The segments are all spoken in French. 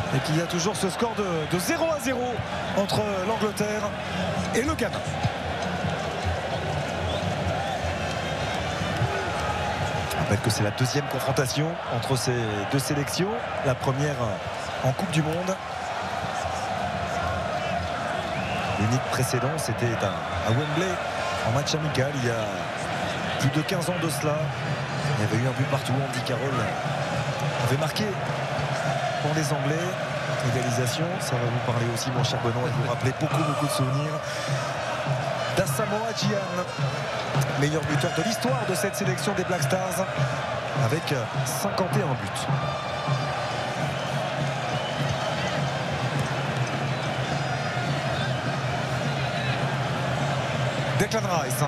Et qu'il y a toujours ce score de 0-0 entre l'Angleterre et le Ghana. Je rappelle que c'est la deuxième confrontation entre ces deux sélections. La première en Coupe du Monde. L'unique précédent, c'était à Wembley, en match amical, il y a plus de 15 ans de cela. Il y avait eu un but partout. Andy Carroll avait marqué pour les Anglais. Égalisation, ça va vous parler aussi, mon cher Benoît, et vous rappeler beaucoup de souvenirs d'Asamoah Gyan, meilleur buteur de l'histoire de cette sélection des Black Stars, avec 51 buts. Declan Rice.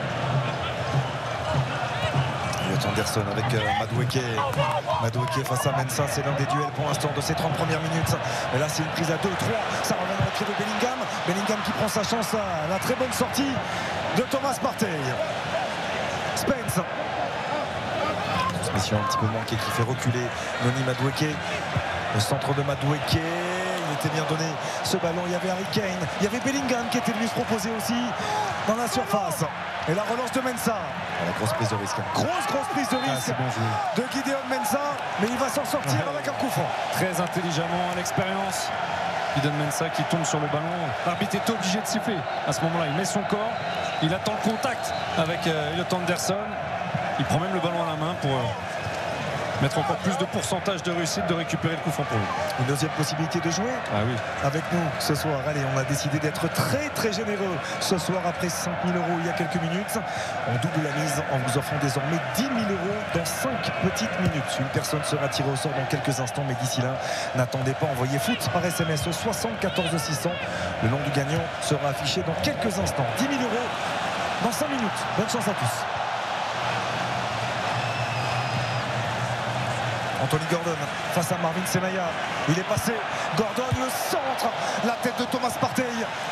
Anderson avec Madueke. Madueke face à Mensah, c'est l'un des duels pour l'instant de ces 30 premières minutes. Et là c'est une prise à 2-3, ça revient dans le pied de Bellingham. Bellingham qui prend sa chance à la très bonne sortie de Thomas Partey. Spence. Transmission un petit peu manquée qui fait reculer Noni Madueke. Le centre de Madueke. Il était bien donné ce ballon, il y avait Harry Kane, il y avait Bellingham qui était venu se proposer aussi dans la surface. Et la relance de Mensah. La grosse prise de risque. Grosse prise de risque de Gideon Mensah. Mais il va s'en sortir avec un coup franc. Très intelligemment, à l'expérience. Gideon Mensah qui tombe sur le ballon. L'arbitre est obligé de siffler. À ce moment-là, il met son corps. Il attend le contact avec Elliot Anderson. Il prend même le ballon à la main pour mettre encore plus de pourcentage de réussite de récupérer le coup franc pour lui. Une deuxième possibilité de jouer avec nous ce soir. Allez, on a décidé d'être très généreux ce soir après 5 000 € il y a quelques minutes. On double la mise en vous offrant désormais 10 000 € dans 5 petites minutes. Une personne sera tirée au sort dans quelques instants, mais d'ici là, n'attendez pas, envoyez foot par SMS au 74 600. Le nom du gagnant sera affiché dans quelques instants. 10 000 € dans 5 minutes. Bonne chance à tous. Anthony Gordon face à Marvin Senaya. Il est passé. Gordon, le centre. La tête de Thomas Partey.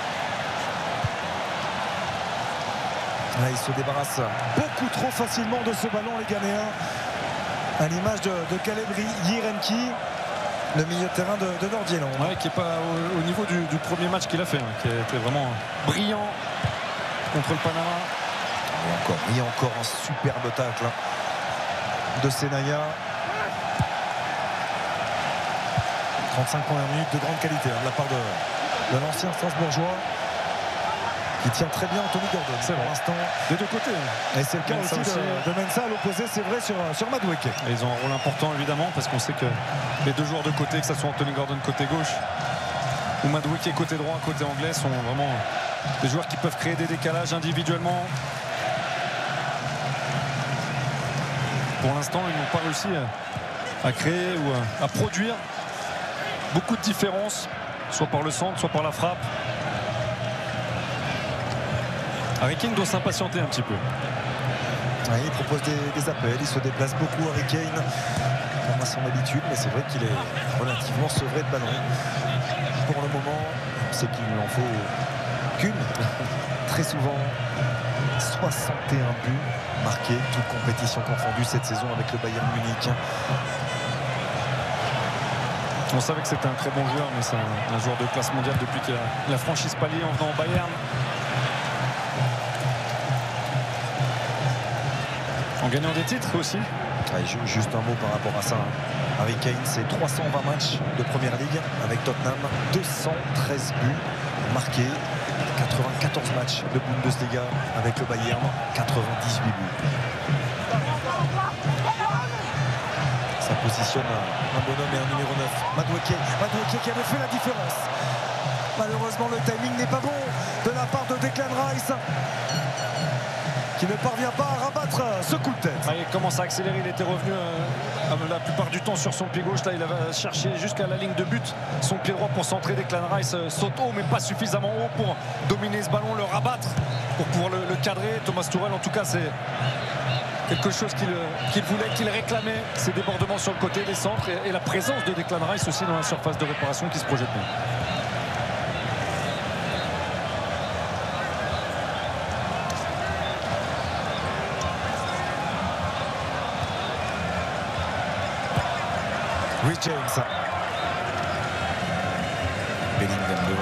Là, il se débarrasse beaucoup trop facilement de ce ballon, les Ghanéens. À l'image de Caleb Yirenki, le milieu de terrain de Nord-Irlande. Ouais, qui n'est pas au niveau du premier match qu'il a fait, qui a été vraiment brillant contre le Panama. Il y a encore un superbe tacle de Senaya. 35 premières minutes de grande qualité de la part de l'ancien Strasbourgeois qui tient très bien Anthony Gordon pour l'instant des deux côtés. Et c'est le cas aussi de Mensah à l'opposé, c'est vrai, sur Madueke. Et ils ont un rôle important évidemment parce qu'on sait que les deux joueurs de côté, que ce soit Anthony Gordon côté gauche ou Madueke côté droit, côté anglais, sont vraiment des joueurs qui peuvent créer des décalages individuellement. Pour l'instant, ils n'ont pas réussi à créer ou à produire beaucoup de différences, soit par le centre, soit par la frappe. Harry Kane doit s'impatienter un petit peu. Ouais, il propose des appels, il se déplace beaucoup Harry Kane, comme à son habitude, mais c'est vrai qu'il est relativement sevré de ballon. Pour le moment, on sait qu'il n'en faut qu'une. Très souvent, 61 buts marqués, toutes compétitions confondues cette saison avec le Bayern Munich. On savait que c'était un très bon joueur, mais c'est un joueur de classe mondiale depuis qu'il a franchi ce palier en venant au Bayern. En gagnant des titres aussi. Ouais, juste un mot par rapport à ça. Harry Kane, c'est 320 matchs de Première Ligue avec Tottenham, 213 buts marqués, 94 matchs de Bundesliga avec le Bayern, 98 buts. Ça positionne un bonhomme et un numéro 9. Madueke qui avait fait la différence. Malheureusement, le timing n'est pas bon de la part de Declan Rice, qui ne parvient pas à rabattre ce coup de tête. Il commence à accélérer, il était revenu la plupart du temps sur son pied gauche. Là, il avait cherché jusqu'à la ligne de but son pied droit pour centrer. Declan Rice saute haut, mais pas suffisamment haut pour dominer ce ballon, le rabattre, pour pouvoir le cadrer. Thomas Tuchel, en tout cas, c'est quelque chose qu'il voulait, qu'il réclamait, ces débordements sur le côté des centres et la présence de Declan Rice aussi dans la surface de réparation qui se projette bien. Rhys James. Bellingham devant